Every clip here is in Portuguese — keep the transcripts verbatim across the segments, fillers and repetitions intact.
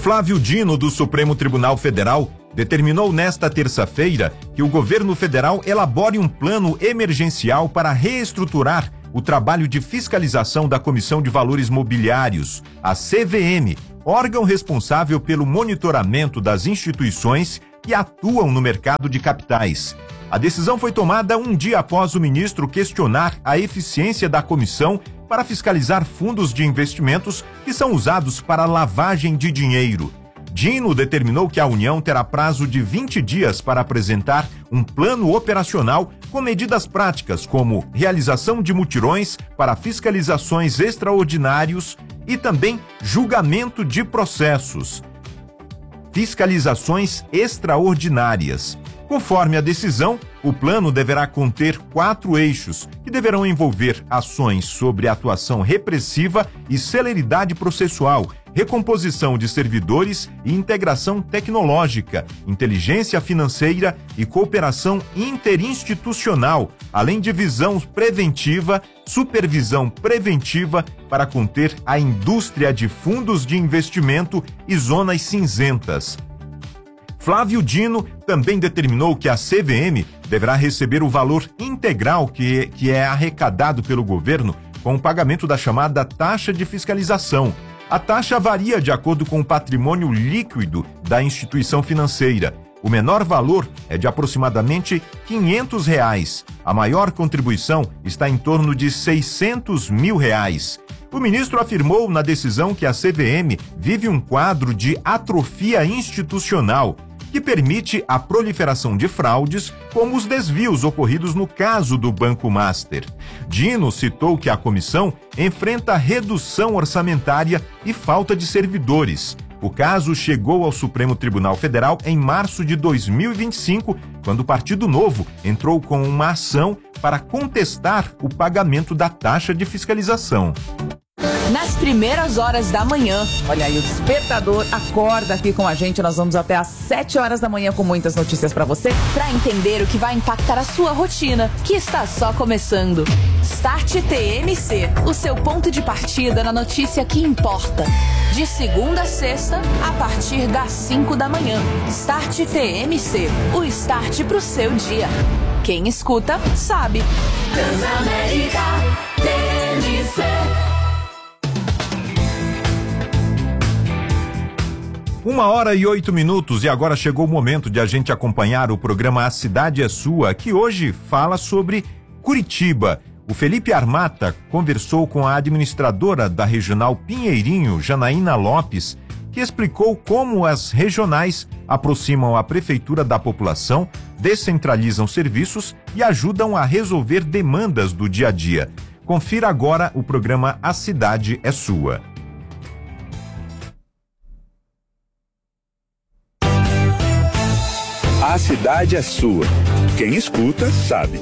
Flávio Dino, do Supremo Tribunal Federal, determinou nesta terça-feira que o governo federal elabore um plano emergencial para reestruturar o trabalho de fiscalização da Comissão de Valores Mobiliários, a C V M, órgão responsável pelo monitoramento das instituições que atuam no mercado de capitais. A decisão foi tomada um dia após o ministro questionar a eficiência da comissão para fiscalizar fundos de investimentos que são usados para lavagem de dinheiro. Dino determinou que a União terá prazo de vinte dias para apresentar um plano operacional com medidas práticas como realização de mutirões para fiscalizações extraordinários e também julgamento de processos. Fiscalizações extraordinárias. Conforme a decisão, o plano deverá conter quatro eixos, que deverão envolver ações sobre atuação repressiva e celeridade processual, recomposição de servidores e integração tecnológica, inteligência financeira e cooperação interinstitucional, além de visão preventiva, supervisão preventiva para conter a indústria de fundos de investimento e zonas cinzentas. Flávio Dino também determinou que a C V M deverá receber o valor integral que, que é arrecadado pelo governo com o pagamento da chamada taxa de fiscalização. A taxa varia de acordo com o patrimônio líquido da instituição financeira. O menor valor é de aproximadamente quinhentos reais. A maior contribuição está em torno de seiscentos mil reais. O ministro afirmou na decisão que a C V M vive um quadro de atrofia institucional, que permite a proliferação de fraudes, como os desvios ocorridos no caso do Banco Master. Dino citou que a comissão enfrenta redução orçamentária e falta de servidores. O caso chegou ao Supremo Tribunal Federal em março de dois mil e vinte e cinco, quando o Partido Novo entrou com uma ação para contestar o pagamento da taxa de fiscalização. Nas primeiras horas da manhã, olha aí, o despertador acorda aqui com a gente. Nós vamos até às sete horas da manhã com muitas notícias pra você, pra entender o que vai impactar a sua rotina, que está só começando. Start T M C, o seu ponto de partida na notícia que importa. De segunda a sexta, a partir das cinco da manhã. Start T M C, o start pro seu dia. Quem escuta, sabe. Transamérica T M C. Uma hora e oito minutos e agora chegou o momento de a gente acompanhar o programa A Cidade é Sua, que hoje fala sobre Curitiba. O Felipe Armata conversou com a administradora da Regional Pinheirinho, Janaína Lopes, que explicou como as regionais aproximam a prefeitura da população, descentralizam serviços e ajudam a resolver demandas do dia a dia. Confira agora o programa A Cidade é Sua. A cidade é sua. Quem escuta, sabe.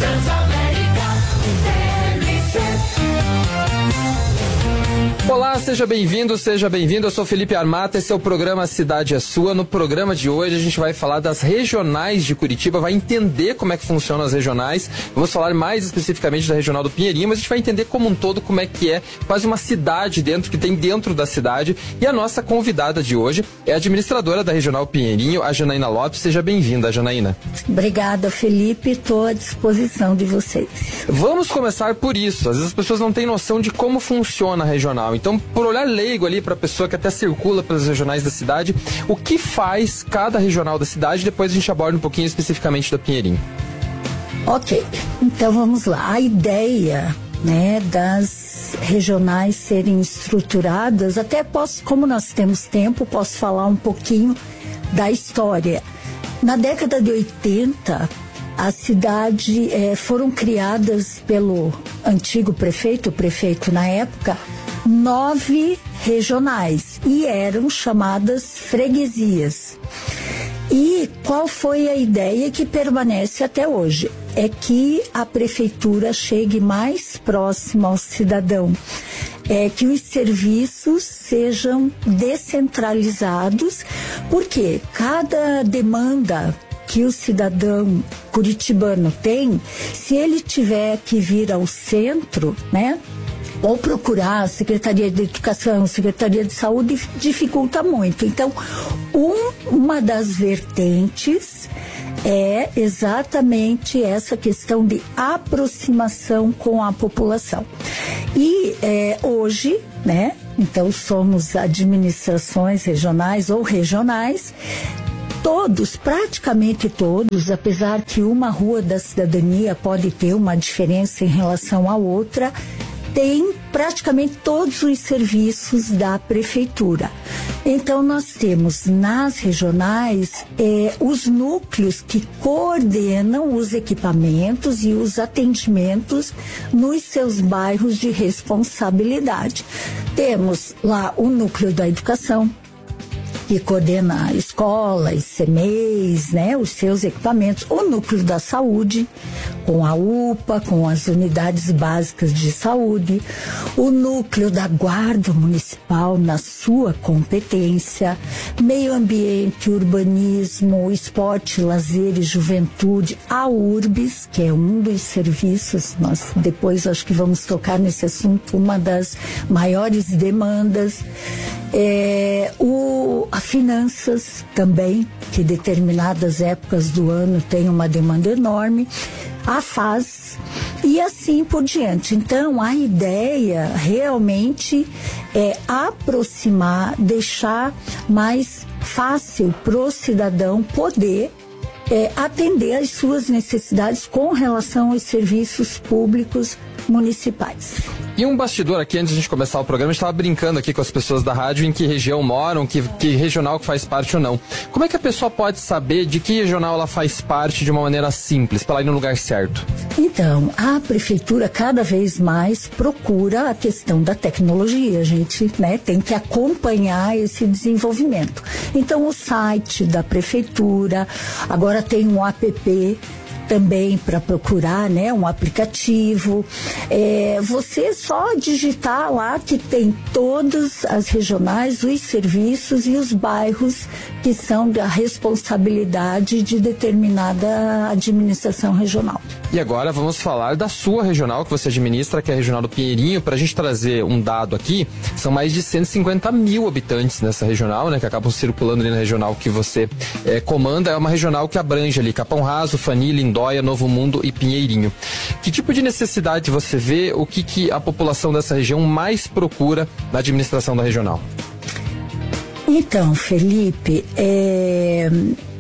Olá, seja bem-vindo, seja bem-vindo. Eu sou Felipe Armata, esse é o programa Cidade é Sua. No programa de hoje a gente vai falar das regionais de Curitiba, vai entender como é que funcionam as regionais. Vamos falar mais especificamente da regional do Pinheirinho, mas a gente vai entender como um todo como é que é quase uma cidade dentro, que tem dentro da cidade. E a nossa convidada de hoje é a administradora da regional Pinheirinho, a Janaína Lopes. Seja bem-vinda, Janaína. Obrigada, Felipe. Estou à disposição de vocês. Vamos começar por isso. Às vezes as pessoas não têm noção de como funciona a regional. Então, por olhar leigo ali para a pessoa que até circula pelas regionais da cidade, o que faz cada regional da cidade? Depois a gente aborda um pouquinho especificamente da Pinheirinho. Ok, então vamos lá. A ideia, né, das regionais serem estruturadas, até posso, como nós temos tempo, posso falar um pouquinho da história. Na década de oitenta, a cidade eh, foram criadas pelo antigo prefeito, o prefeito na época, nove regionais e eram chamadas freguesias. E qual foi a ideia que permanece até hoje? É que a prefeitura chegue mais próximo ao cidadão, é que os serviços sejam descentralizados, porque cada demanda que o cidadão curitibano tem, se ele tiver que vir ao centro, né? ou procurar a Secretaria de Educação, Secretaria de Saúde, dificulta muito. Então, um, uma das vertentes é exatamente essa questão de aproximação com a população. E é, hoje, né, então somos administrações regionais ou regionais, todos, praticamente todos, apesar que uma rua da cidadania pode ter uma diferença em relação à outra, tem praticamente todos os serviços da prefeitura. Então nós temos nas regionais eh, os núcleos que coordenam os equipamentos e os atendimentos nos seus bairros de responsabilidade. Temos lá o núcleo da educação, que coordena escolas, C M E Is, né, os seus equipamentos, o núcleo da saúde, com a U P A, com as unidades básicas de saúde, o núcleo da guarda municipal na sua competência, meio ambiente, urbanismo, esporte, lazer e juventude, a URBS, que é um dos serviços, nós depois acho que vamos tocar nesse assunto, uma das maiores demandas, é, o, a finanças também, que determinadas épocas do ano tem uma demanda enorme, a F A S e assim por diante. Então, a ideia realmente é aproximar, deixar mais fácil para o cidadão poder é, atender às suas necessidades com relação aos serviços públicos municipais. E um bastidor aqui, antes de a gente começar o programa, a gente estava brincando aqui com as pessoas da rádio em que região moram, que, que regional que faz parte ou não. Como é que a pessoa pode saber de que regional ela faz parte de uma maneira simples, para ela ir no lugar certo? Então, a prefeitura cada vez mais procura a questão da tecnologia. A gente, né, tem que acompanhar esse desenvolvimento. Então, o site da prefeitura, agora tem um app também para procurar, né, um aplicativo. É, você só digitar lá que tem todas as regionais, os serviços e os bairros que são da responsabilidade de determinada administração regional. E agora vamos falar da sua regional que você administra, que é a Regional do Pinheirinho. Para a gente trazer um dado aqui, são mais de cento e cinquenta mil habitantes nessa regional, né, que acabam circulando ali na regional que você é, comanda. É uma regional que abrange ali Capão Raso, Fani, Lindóia, Novo Mundo e Pinheirinho. Que tipo de necessidade você vê? O que, que a população dessa região mais procura na administração da regional? Então, Felipe, é...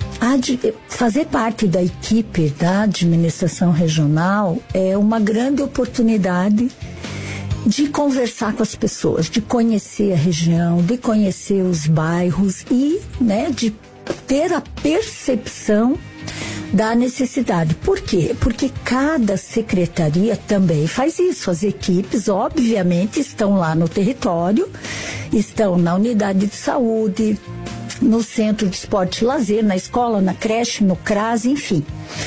fazer parte da equipe da administração regional é uma grande oportunidade de conversar com as pessoas, de conhecer a região, de conhecer os bairros e, né, de ter a percepção da necessidade. Por quê? Porque cada secretaria também faz isso. As equipes, obviamente, estão lá no território, estão na unidade de saúde, no centro de esporte e lazer, na escola, na creche, no CRAS, enfim.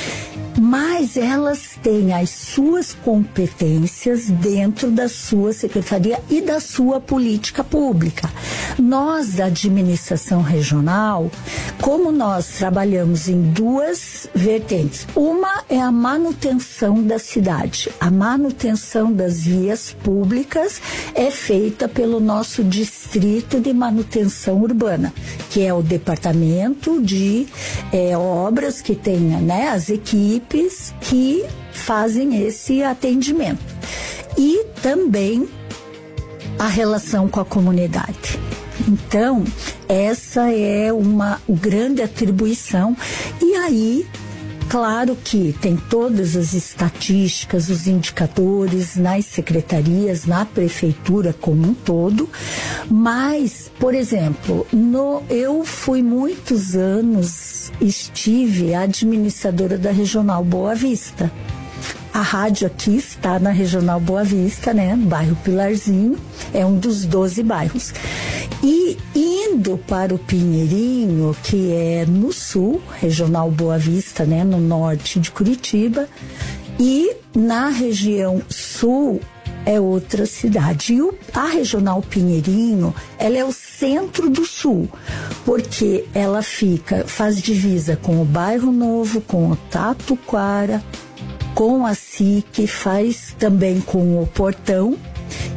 Mas elas têm as suas competências dentro da sua secretaria e da sua política pública. Nós, da administração regional, como nós trabalhamos em duas vertentes, uma é a manutenção da cidade. A manutenção das vias públicas é feita pelo nosso distrito de manutenção urbana, que é o departamento de é, obras que tem, né, as equipes que fazem esse atendimento. E também a relação com a comunidade. Então, essa é uma grande atribuição. E aí, claro que tem todas as estatísticas, os indicadores nas secretarias, na prefeitura como um todo, mas, por exemplo, no, eu fui muitos anos, estive administradora da Regional Boa Vista. A rádio aqui está na Regional Boa Vista, né? Bairro Pilarzinho, é um dos doze bairros. E indo para o Pinheirinho, que é no sul, Regional Boa Vista, né? No norte de Curitiba, e na região sul é outra cidade. E o, a Regional Pinheirinho, ela é o centro do sul, porque ela fica, faz divisa com o Bairro Novo, com o Tatuquara, com a S I C, faz também com o Portão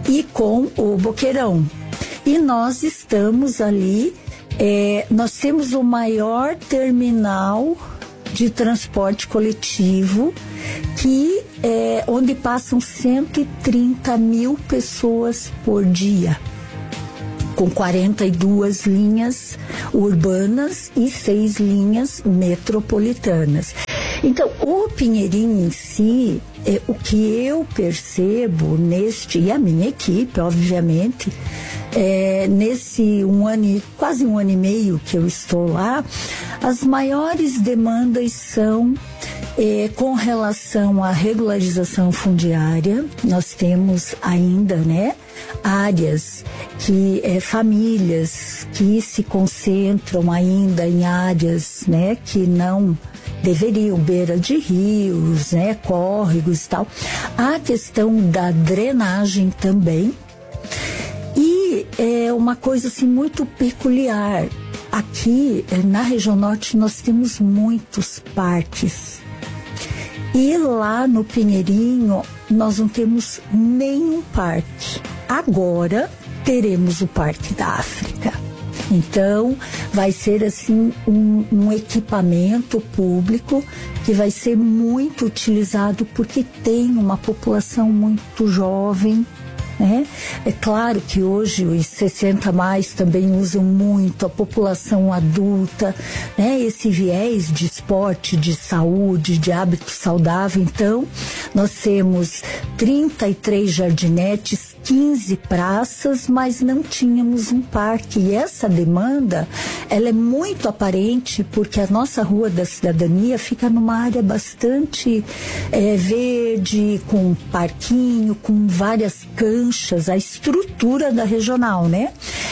e com o Boqueirão. E nós estamos ali, é, nós temos o maior terminal de transporte coletivo, que é onde passam cento e trinta mil pessoas por dia, com quarenta e duas linhas urbanas e seis linhas metropolitanas. Então, o Pinheirinho em si, é, o que eu percebo neste, e a minha equipe, obviamente, é, nesse um ano e, quase um ano e meio que eu estou lá, as maiores demandas são é, com relação à regularização fundiária. Nós temos ainda, né, áreas que é, famílias que se concentram ainda em áreas, né, que não deveriam, beira de rios, né, córregos e tal. A questão da drenagem também. E é uma coisa assim muito peculiar. Aqui na região norte nós temos muitos parques. E lá no Pinheirinho nós não temos nenhum parque. Agora teremos o Parque da África. Então, vai ser assim um, um equipamento público que vai ser muito utilizado porque tem uma população muito jovem, né? É claro que hoje os sessenta mais também usam muito, a população adulta, né? Esse viés de esporte, de saúde, de hábito saudável. Então, nós temos trinta e três jardinetes, quinze praças, mas não tínhamos um parque. E essa demanda, ela é muito aparente porque a nossa Rua da Cidadania fica numa área bastante é, verde, com um parquinho, com várias canchas, a estrutura da regional, né?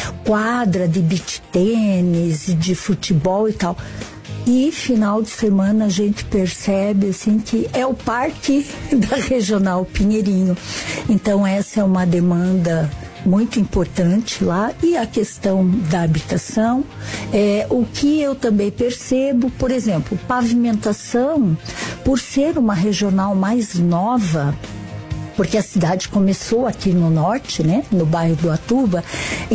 Quadra de beach tênis, de futebol e tal. E final de semana a gente percebe assim que é o parque da Regional Pinheirinho. Então essa é uma demanda muito importante lá. E a questão da habitação, é, o que eu também percebo, por exemplo, pavimentação, por ser uma regional mais nova, porque a cidade começou aqui no norte, né, no bairro do Atuba,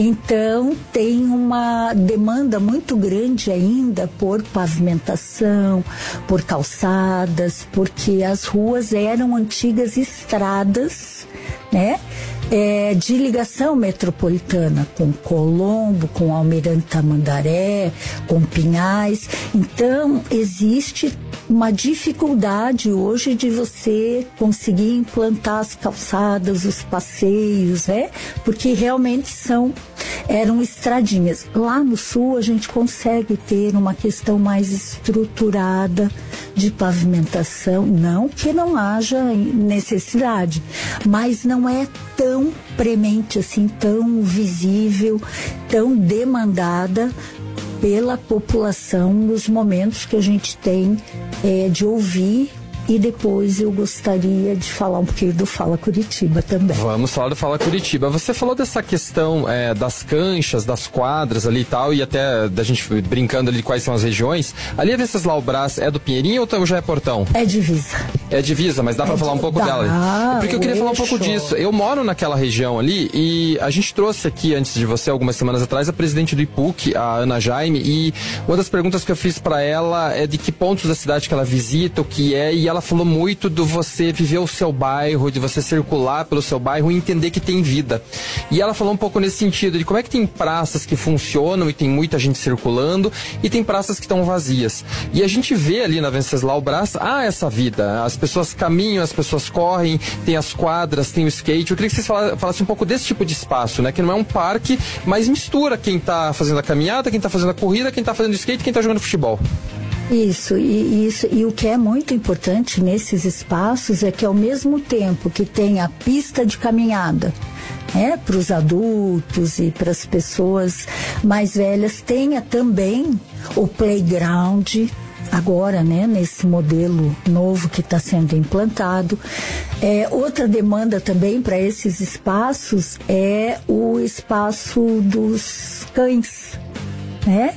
então tem uma demanda muito grande ainda por pavimentação, por calçadas, porque as ruas eram antigas estradas, né, é, de ligação metropolitana, com Colombo, com Almirante Tamandaré, com Pinhais. Então existe uma dificuldade hoje de você conseguir implantar as calçadas, os passeios, né? Porque realmente são, eram estradinhas. Lá no sul a gente consegue ter uma questão mais estruturada de pavimentação, não que não haja necessidade, mas não é tão premente assim, tão visível, tão demandada pela população nos momentos que a gente tem é, de ouvir. E depois eu gostaria de falar um pouquinho do Fala Curitiba também. Vamos falar do Fala Curitiba. Você falou dessa questão é, das canchas, das quadras ali e tal, e até da gente brincando ali de quais são as regiões. Ali a Venceslau Braz é do Pinheirinho ou já é Portão? É divisa. É divisa, mas dá é pra falar um pouco dá, dela. Porque eu queria eixo. falar um pouco disso. Eu moro naquela região ali e a gente trouxe aqui, antes de você, algumas semanas atrás, a presidente do I P U C, a Ana Jaime, e uma das perguntas que eu fiz pra ela é de que pontos da cidade que ela visita, o que é, e ela Ela falou muito do você viver o seu bairro, de você circular pelo seu bairro e entender que tem vida. E ela falou um pouco nesse sentido, de como é que tem praças que funcionam e tem muita gente circulando e tem praças que estão vazias. E a gente vê ali na Venceslau Braz, ah, essa vida. As pessoas caminham, as pessoas correm, tem as quadras, tem o skate. Eu queria que vocês falassem um pouco desse tipo de espaço, né? Que não é um parque, mas mistura quem tá fazendo a caminhada, quem tá fazendo a corrida, quem tá fazendo skate, quem tá jogando futebol. Isso, e, isso, e o que é muito importante nesses espaços é que ao mesmo tempo que tem a pista de caminhada, né, para os adultos e para as pessoas mais velhas, tenha também o playground, agora, né, nesse modelo novo que está sendo implantado. É, outra demanda também para esses espaços é o espaço dos cães, né?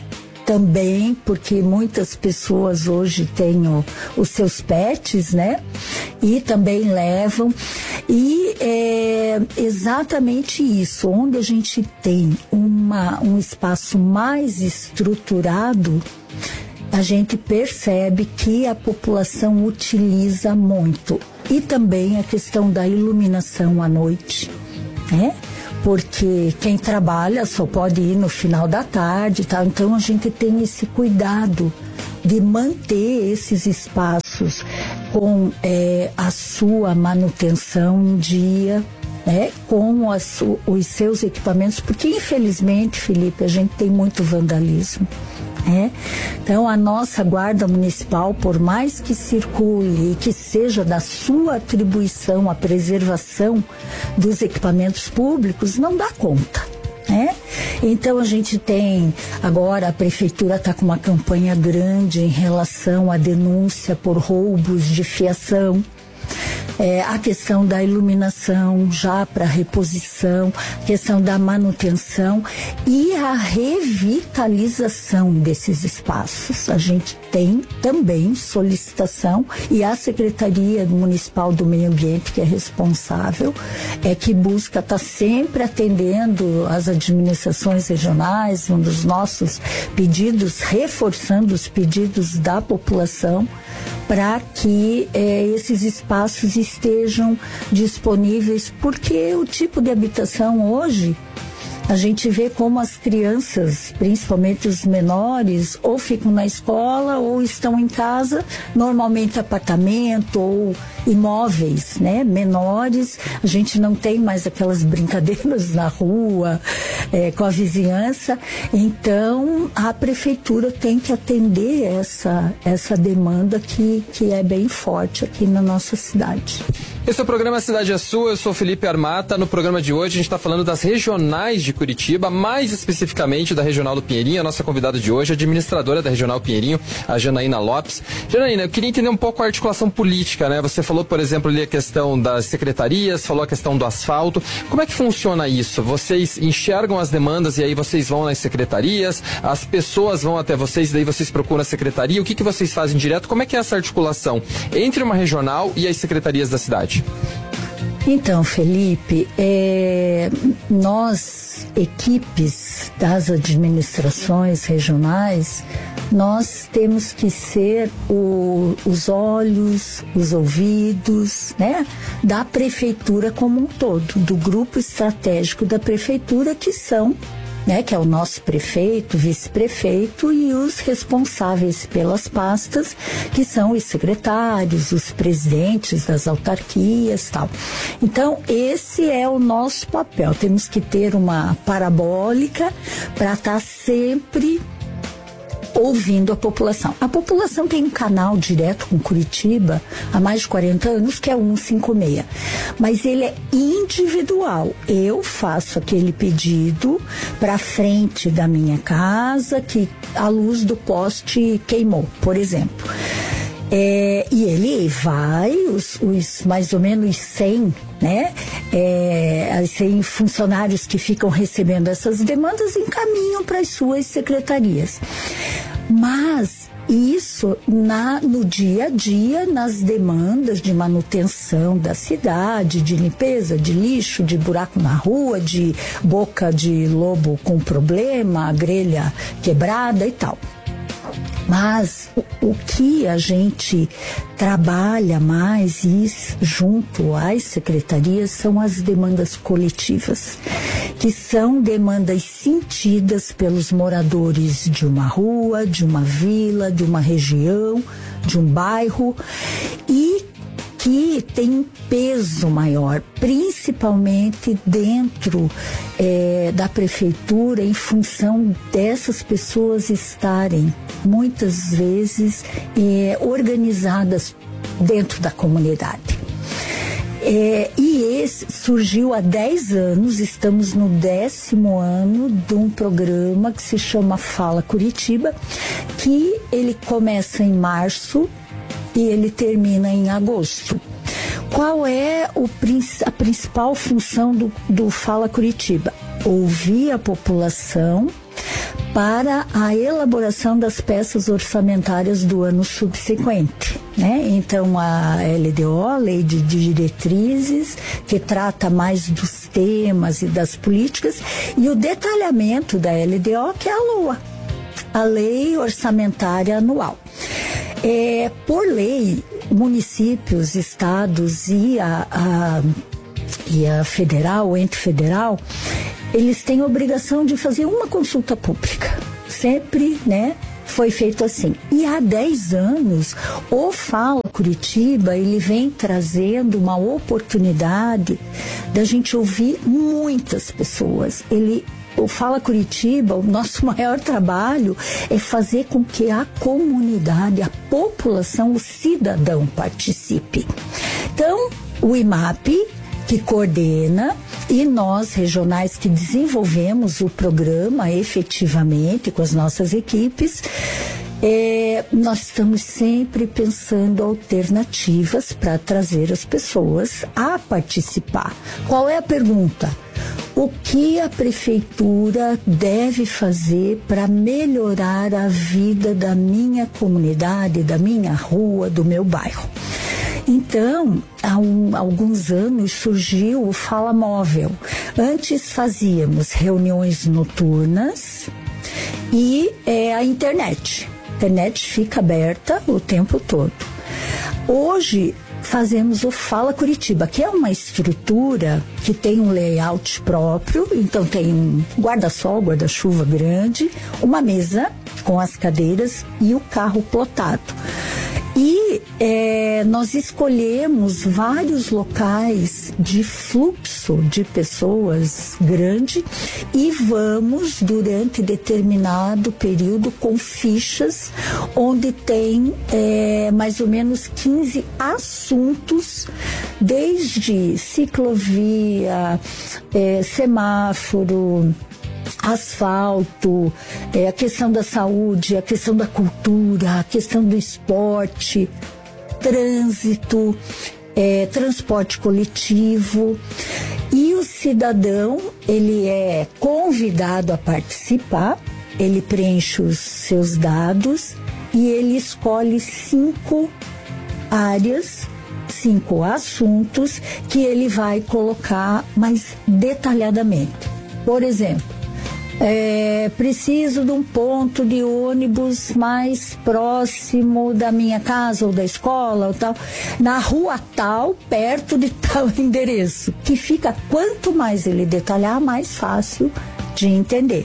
Também, porque muitas pessoas hoje têm o, os seus pets, né? e também levam. E é exatamente isso, onde a gente tem uma, um espaço mais estruturado, a gente percebe que a população utiliza muito. E também a questão da iluminação à noite, né? Porque quem trabalha só pode ir no final da tarde, tá? Então a gente tem esse cuidado de manter esses espaços com é, a sua manutenção em dia, né? Com as, os seus equipamentos, porque infelizmente, Felipe, a gente tem muito vandalismo. É. Então a nossa guarda municipal, por mais que circule e que seja da sua atribuição a preservação dos equipamentos públicos, não dá conta, né? Então a gente tem agora, a prefeitura está com uma campanha grande em relação à denúncia por roubos de fiação. É, a questão da iluminação já para reposição, a questão da manutenção e a revitalização desses espaços. A gente tem também solicitação e a Secretaria Municipal do Meio Ambiente, que é responsável, é que busca estar tá sempre atendendo as administrações regionais, um dos nossos pedidos, reforçando os pedidos da população, para que eh, esses espaços estejam disponíveis, porque o tipo de habitação hoje, a gente vê como as crianças, principalmente os menores, ou ficam na escola ou estão em casa, normalmente apartamento ou imóveis, né, menores. A gente não tem mais aquelas brincadeiras na rua, é, com a vizinhança. Então, a prefeitura tem que atender essa, essa demanda que, que é bem forte aqui na nossa cidade. Esse é o programa Cidade é Sua, eu sou Felipe Armata. No programa de hoje a gente está falando das regionais de Curitiba, mais especificamente da Regional do Pinheirinho. A nossa convidada de hoje é a administradora da Regional Pinheirinho, a Janaína Lopes. Janaína, eu queria entender um pouco a articulação política, né? Você falou, por exemplo, ali a questão das secretarias, falou a questão do asfalto. Como é que funciona isso? Vocês enxergam as demandas e aí vocês vão nas secretarias, as pessoas vão até vocês e daí vocês procuram a secretaria. O que, que vocês fazem direto? Como é que é essa articulação entre uma regional e as secretarias da cidade? Então, Felipe, é, nós, equipes das administrações regionais, nós temos que ser o, os olhos, os ouvidos, né, da prefeitura como um todo, do grupo estratégico da prefeitura, que são, né, que é o nosso prefeito, vice-prefeito e os responsáveis pelas pastas, que são os secretários, os presidentes das autarquias e tal. Então, esse é o nosso papel. Temos que ter uma parabólica para estar sempre ouvindo a população. A população tem um canal direto com Curitiba há mais de quarenta anos, que é o cento e cinquenta e seis, mas ele é individual. Eu faço aquele pedido para frente da minha casa que a luz do poste queimou, por exemplo. É, e ele vai, os, os mais ou menos cem, né, é, cem funcionários que ficam recebendo essas demandas encaminham para as suas secretarias. Mas isso na, no dia a dia, nas demandas de manutenção da cidade, de limpeza de lixo, de buraco na rua, de boca de lobo com problema, grelha quebrada e tal. Mas o, o que a gente trabalha mais e junto às secretarias são as demandas coletivas, que são demandas sentidas pelos moradores de uma rua, de uma vila, de uma região, de um bairro, e que tem um peso maior, principalmente dentro é, da prefeitura, em função dessas pessoas estarem muitas vezes é, organizadas dentro da comunidade. É, e esse surgiu há dez anos, estamos no décimo ano de um programa que se chama Fala Curitiba, que ele começa em março e ele termina em agosto. Qual é o, a principal função do, do Fala Curitiba? Ouvir a população para a elaboração das peças orçamentárias do ano subsequente, né? Então, a L D O, Lei de Diretrizes, que trata mais dos temas e das políticas, e o detalhamento da L D O, que é a L O A, a Lei Orçamentária Anual. É, por lei, municípios, estados e a, a, e a federal, o ente federal, eles têm a obrigação de fazer uma consulta pública. Sempre, né, foi feito assim. E há dez anos, o Fala Curitiba, ele vem trazendo uma oportunidade da gente ouvir muitas pessoas. Ele, o Fala Curitiba, o nosso maior trabalho é fazer com que a comunidade, a população, o cidadão participe. Então, o I M A P, que coordena, e nós, regionais, que desenvolvemos o programa efetivamente com as nossas equipes, é, nós estamos sempre pensando alternativas para trazer as pessoas a participar. Qual é a pergunta? O que a prefeitura deve fazer para melhorar a vida da minha comunidade, da minha rua, do meu bairro? Então, há um, alguns anos surgiu o Fala Móvel. Antes fazíamos reuniões noturnas e é, a internet. A internet fica aberta o tempo todo. Hoje fazemos o Fala Curitiba, que é uma estrutura que tem um layout próprio. Então tem um guarda-sol, guarda-chuva grande, uma mesa com as cadeiras e o carro plotado. E é, nós escolhemos vários locais de fluxo de pessoas grande e vamos, durante determinado período, com fichas onde tem é, mais ou menos quinze assuntos, desde ciclovia, é, semáforo, asfalto, é, a questão da saúde, a questão da cultura, a questão do esporte, trânsito, é, transporte coletivo. E o cidadão, ele é convidado a participar, ele preenche os seus dados e ele escolhe cinco áreas, cinco assuntos que ele vai colocar mais detalhadamente. Por exemplo, É, preciso de um ponto de ônibus mais próximo da minha casa ou da escola ou tal, na rua tal, perto de tal endereço, que fica, quanto mais ele detalhar, mais fácil de entender.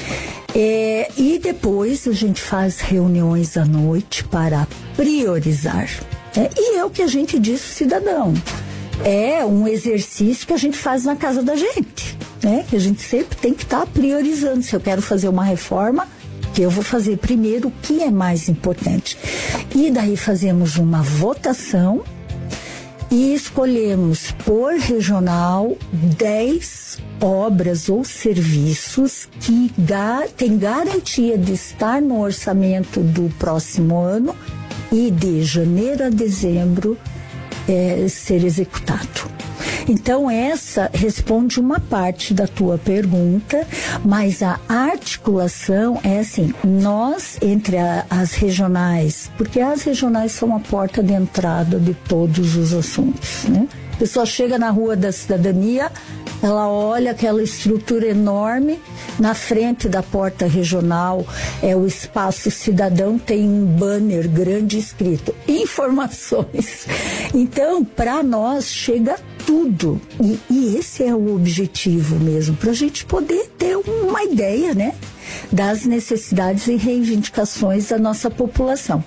É, e depois a gente faz reuniões à noite para priorizar. É, e é o que a gente diz pro cidadão. É um exercício que a gente faz na casa da gente, né? Que a gente sempre tem que estar tá priorizando. Se eu quero fazer uma reforma, que eu vou fazer primeiro o que é mais importante. E daí fazemos uma votação e escolhemos por regional dez obras ou serviços que ga- tem garantia de estar no orçamento do próximo ano e de janeiro a dezembro É, ser executado. Então, essa responde uma parte da tua pergunta, mas a articulação é assim, nós, entre a, as regionais, porque as regionais são a porta de entrada de todos os assuntos, né? A pessoa chega na Rua da Cidadania, ela olha aquela estrutura enorme, na frente da porta regional é o espaço cidadão, tem um banner grande escrito informações. Então, para nós chega tudo, e, e esse é o objetivo mesmo, para a gente poder ter uma ideia, né, das necessidades e reivindicações da nossa população.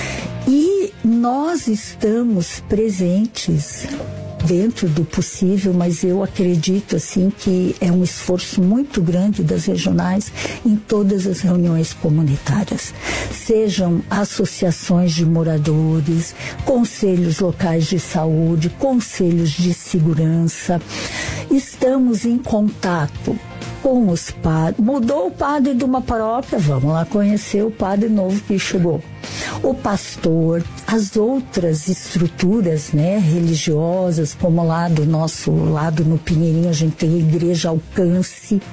E nós estamos presentes dentro do possível, mas eu acredito assim que é um esforço muito grande das regionais em todas as reuniões comunitárias, sejam associações de moradores, conselhos locais de saúde, conselhos de segurança. Estamos em contato com os padres. Mudou o padre de uma paróquia, vamos lá conhecer o padre novo que chegou. O pastor, as outras estruturas, né, religiosas, como lá do nosso lado no Pinheirinho, a gente tem a Igreja Alcance,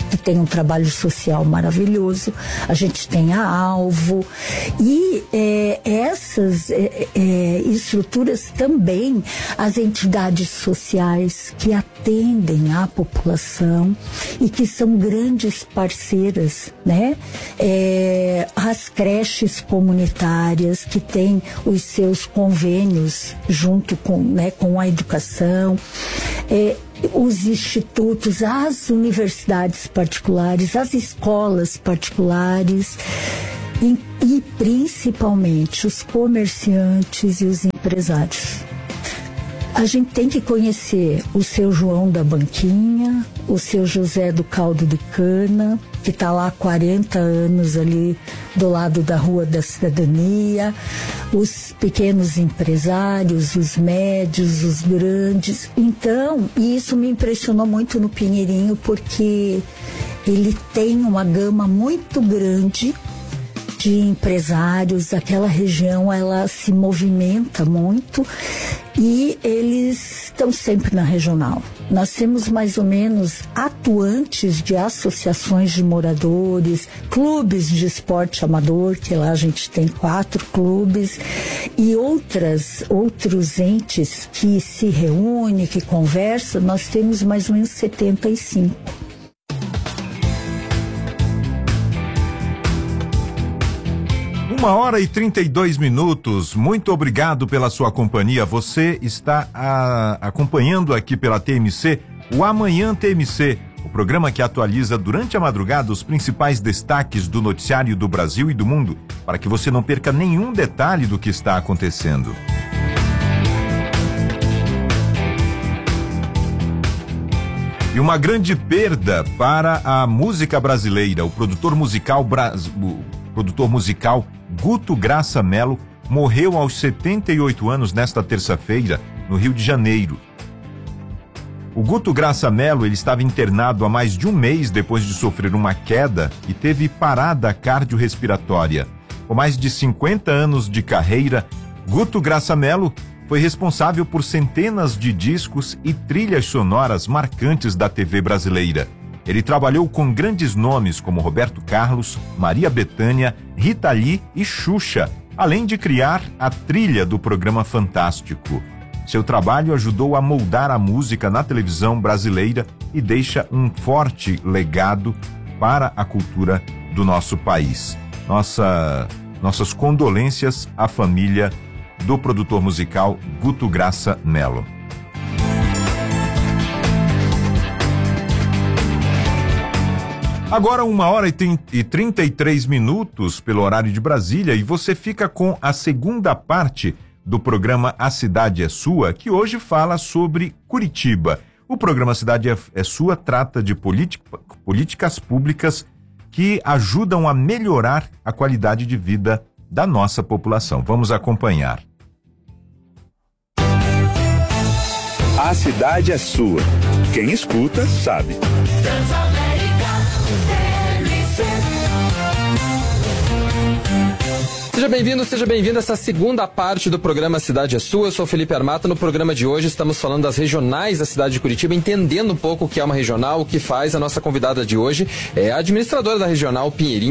que tem um trabalho social maravilhoso, a gente tem a Alvo, e é, essas é, é, estruturas também, as entidades sociais que atendem a população e que são grandes parceiras, né? É, as creches comunitárias que têm os seus convênios junto com, né, com a educação, é, os institutos, as universidades particulares, as escolas particulares e, e principalmente os comerciantes e os empresários. A gente tem que conhecer o seu João da Banquinha, o seu José do Caldo de Cana, que está lá há quarenta anos ali do lado da Rua da Cidadania, os pequenos empresários, os médios, os grandes. Então, e isso me impressionou muito no Pinheirinho, porque ele tem uma gama muito grande de empresários. Aquela região, ela se movimenta muito e eles estão sempre na regional. Nós temos mais ou menos atuantes de associações de moradores, clubes de esporte amador, que lá a gente tem quatro clubes, e outras, outros entes que se reúnem, que conversam, nós temos mais ou menos setenta e cinco. Uma hora e trinta e dois minutos. Muito obrigado pela sua companhia. Você está a, acompanhando aqui pela T M C o Amanhã T M C, o programa que atualiza durante a madrugada os principais destaques do noticiário do Brasil e do mundo, para que você não perca nenhum detalhe do que está acontecendo. E uma grande perda para a música brasileira. O produtor musical, o produtor musical Guto Graça Mello morreu aos setenta e oito anos nesta terça-feira, no Rio de Janeiro. O Guto Graça Mello, ele estava internado há mais de um mês depois de sofrer uma queda e teve parada cardiorrespiratória. Com mais de cinquenta anos de carreira, Guto Graça Mello foi responsável por centenas de discos e trilhas sonoras marcantes da T V brasileira. Ele trabalhou com grandes nomes como Roberto Carlos, Maria Bethânia, Rita Lee e Xuxa, além de criar a trilha do programa Fantástico. Seu trabalho ajudou a moldar a música na televisão brasileira e deixa um forte legado para a cultura do nosso país. Nossa, nossas condolências à família do produtor musical Guto Graça Mello. Agora uma hora e trinta e três minutos pelo horário de Brasília, e você fica com a segunda parte do programa A Cidade é Sua, que hoje fala sobre Curitiba. O programa Cidade é Sua trata de políticas públicas que ajudam a melhorar a qualidade de vida da nossa população. Vamos acompanhar. A cidade é sua. Quem escuta, sabe. Seja bem-vindo, seja bem-vindo a essa segunda parte do programa Cidade é Sua. Eu sou o Felipe Armata. No programa de hoje estamos falando das regionais da cidade de Curitiba, entendendo um pouco o que é uma regional, o que faz. A nossa convidada de hoje é a administradora da regional Pinheirinho,